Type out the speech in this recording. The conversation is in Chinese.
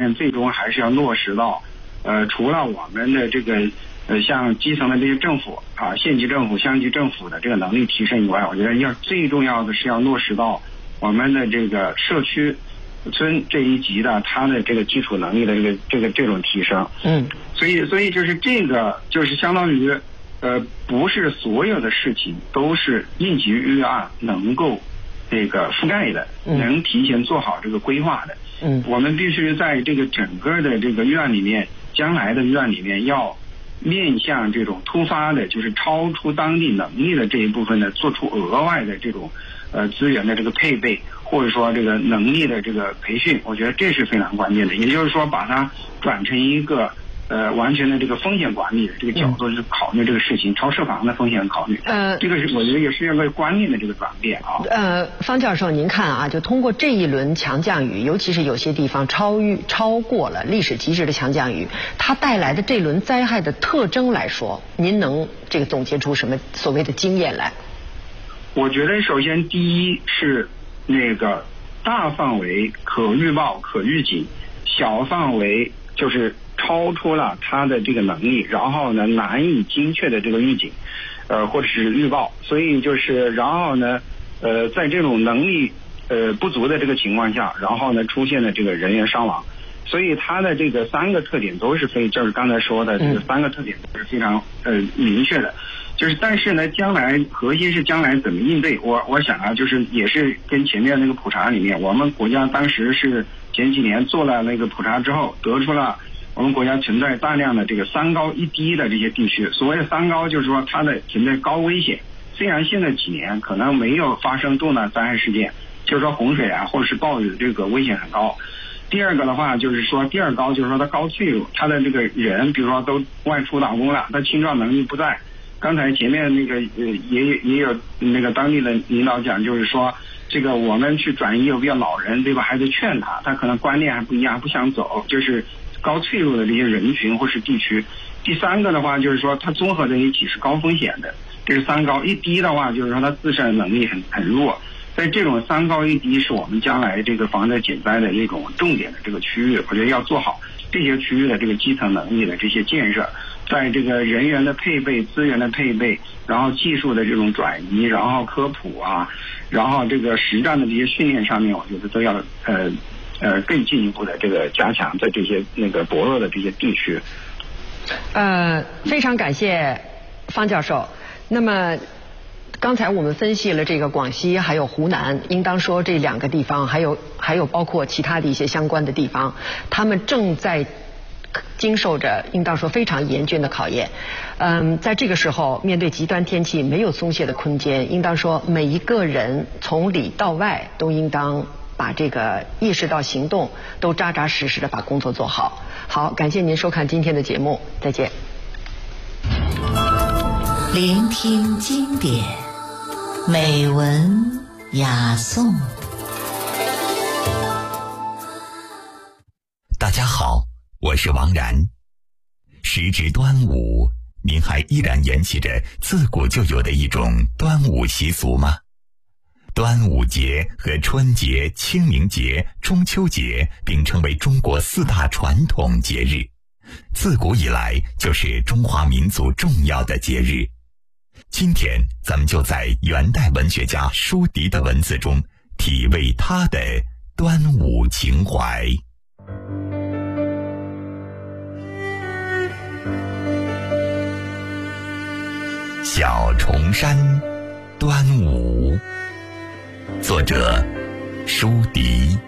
面最终还是要落实到，除了我们的这个像基层的这些政府啊，县级政府、乡级政府的这个能力提升以外，我觉得最重要的是要落实到我们的这个社区村这一级的他的这个基础能力的这种提升。所以就是这个就是相当于不是所有的事情都是应急预案能够这个覆盖的，能提前做好这个规划的。我们必须在这个整个的这个预案里面，将来的预案里面要面向这种突发的，就是超出当地能力的这一部分呢，做出额外的这种资源的这个配备，或者说这个能力的这个培训，我觉得这是非常关键的。也就是说，把它转成一个完全的这个风险管理的这个角度去考虑这个事情，超设防的风险考虑。这个是我觉得也是一个观念的这个转变啊。 方教授，您看啊，就通过这一轮强降雨，尤其是有些地方超过了历史极值的强降雨，它带来的这轮灾害的特征来说，您能这个总结出什么所谓的经验来？ 我觉得首先第一是那个大范围可预报可预警，小范围就是超出了它的这个能力，然后呢难以精确的这个预警或者是预报，所以就是然后呢在这种能力不足的这个情况下，然后呢出现了这个人员伤亡，所以它的这个三个特点都是就是刚才说的这个三个特点都是非常明确的。就是但是呢将来核心是将来怎么应对，我想啊，就是也是跟前面那个普查里面，我们国家当时是前几年做了那个普查之后，得出了我们国家存在大量的这个3高1低的这些地区。所谓的3高就是说它的存在高危险，虽然现在几年可能没有发生重大灾害事件，就是说洪水啊或者是暴雨的这个危险很高。第二个的话就是说第二高就是说它高脆弱，它的这个人比如说都外出打工了，他清创能力不在。刚才前面那个也有那个当地的领导讲，就是说这个我们去转移有比较老人对吧，还得劝他可能观念还不一样，不想走，就是高脆弱的这些人群或是地区。第三个的话就是说它综合在一起是高风险的，这是3高1低的话就是说它自身能力很弱。在这种3高1低是我们将来这个防灾减灾的这种重点的这个区域，我觉得要做好这些区域的这个基层能力的这些建设，在这个人员的配备、资源的配备，然后技术的这种转移，然后科普啊，然后这个实战的这些训练上面，我觉得都要更进一步的这个加强在这些那个薄弱的这些地区。 非常感谢方教授。那么刚才我们分析了这个广西还有湖南，应当说这2个地方还有包括其他的一些相关的地方，他们正在经受着应当说非常严峻的考验。在这个时候面对极端天气没有松懈的空间，应当说每一个人从里到外都应当把这个意识到行动，都扎扎实实的把工作做好。好，感谢您收看今天的节目，再见。 聆听经典，美文雅颂。 大家好，我是王然。时值端午，您还依然沿袭着自古就有的一种端午习俗吗？端午节和春节、清明节、中秋节并称为中国4大传统节日，自古以来就是中华民族重要的节日。今天咱们就在元代文学家舒狄的文字中体味他的端午情怀。小重山端午，作者舒狄。